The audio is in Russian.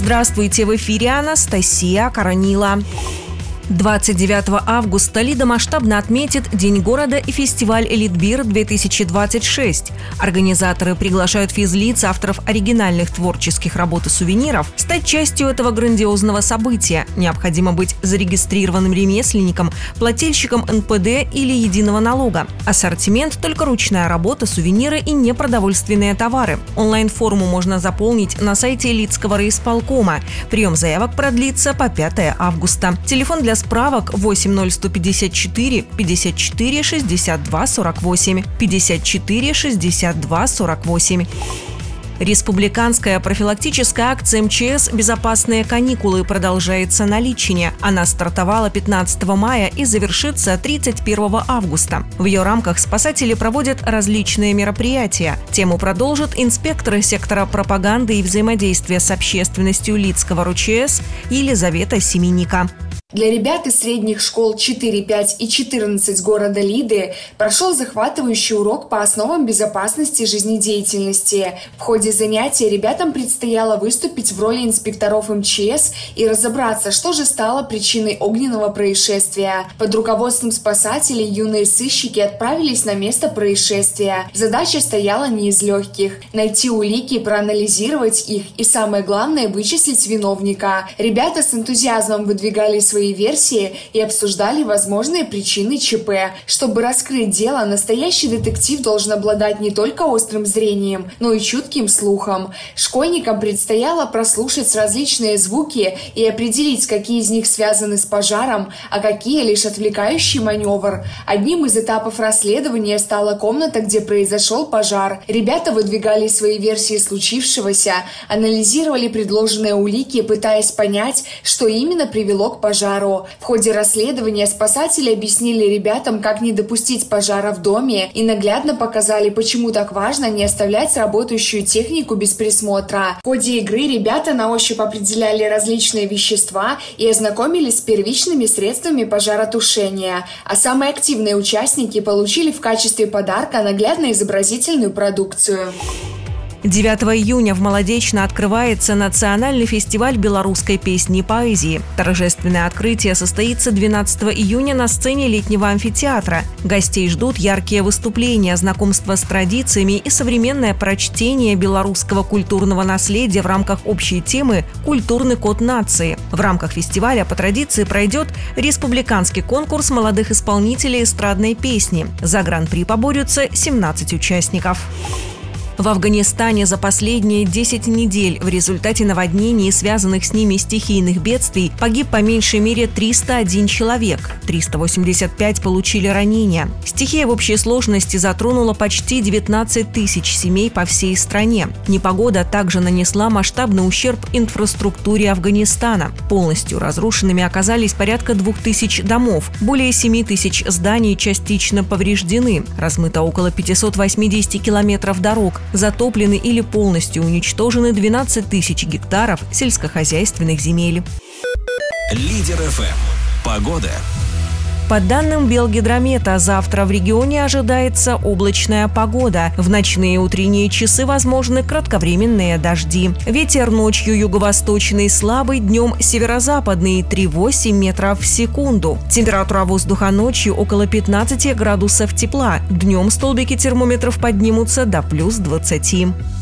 Здравствуйте, в эфире Анастасия Коронила. 29 августа Лида масштабно отметит День города и фестиваль «Элитбир-2026». Организаторы приглашают физлиц, авторов оригинальных творческих работ и сувениров, стать частью этого грандиозного события. Необходимо быть зарегистрированным ремесленником, плательщиком НПД или единого налога. Ассортимент – только ручная работа, сувениры и непродовольственные товары. Онлайн-форму можно заполнить на сайте Лидского райисполкома. Прием заявок продлится по 5 августа. Телефон для справок 80154 54 62 48 54 62 48. Республиканская профилактическая акция МЧС «Безопасные каникулы» продолжается на Литчине. Она стартовала 15 мая и завершится 31 августа. В ее рамках спасатели проводят различные мероприятия. Тему продолжат инспекторы сектора пропаганды и взаимодействия с общественностью Лидского РУЧС Елизавета Семенника. Для ребят из средних школ 4, 5 и 14 города Лиды прошел захватывающий урок по основам безопасности жизнедеятельности. В ходе занятия ребятам предстояло выступить в роли инспекторов МЧС и разобраться, что же стало причиной огненного происшествия. Под руководством спасателей юные сыщики отправились на место происшествия. Задача стояла не из легких – найти улики, проанализировать их и, самое главное, вычислить виновника. Ребята с энтузиазмом выдвигали свои версии и обсуждали возможные причины ЧП. Чтобы раскрыть дело, настоящий детектив должен обладать не только острым зрением, но и чутким слухом. Школьникам предстояло прослушать различные звуки и определить, какие из них связаны с пожаром, а какие лишь отвлекающий маневр. Одним из этапов расследования стала комната, где произошел пожар. Ребята выдвигали свои версии случившегося, анализировали предложенные улики, пытаясь понять, что именно привело к пожару. В ходе расследования спасатели объяснили ребятам, как не допустить пожара в доме, и наглядно показали, почему так важно не оставлять работающую технику без присмотра. В ходе игры ребята на ощупь определяли различные вещества и ознакомились с первичными средствами пожаротушения. А самые активные участники получили в качестве подарка наглядно-изобразительную продукцию. 9 июня в Молодечно открывается национальный фестиваль белорусской песни и поэзии. Торжественное открытие состоится 12 июня на сцене летнего амфитеатра. Гостей ждут яркие выступления, знакомство с традициями и современное прочтение белорусского культурного наследия в рамках общей темы «Культурный код нации». В рамках фестиваля по традиции пройдет республиканский конкурс молодых исполнителей эстрадной песни. За гран-при поборются 17 участников. В Афганистане за последние 10 недель в результате наводнений и связанных с ними стихийных бедствий погиб по меньшей мере 301 человек, 385 получили ранения. Стихия в общей сложности затронула почти 19 тысяч семей по всей стране. Непогода также нанесла масштабный ущерб инфраструктуре Афганистана. Полностью разрушенными оказались порядка 2000 домов, более 7 тысяч зданий частично повреждены, размыто около 580 километров дорог, затоплены или полностью уничтожены 12 тысяч гектаров сельскохозяйственных земель. Лидер ФМ. Погода. По данным Белгидромета, завтра в регионе ожидается облачная погода. В ночные и утренние часы возможны кратковременные дожди. Ветер ночью юго-восточный слабый, днем северо-западный 3,8 метров в секунду. Температура воздуха ночью около 15 градусов тепла. Днем столбики термометров поднимутся до плюс 20.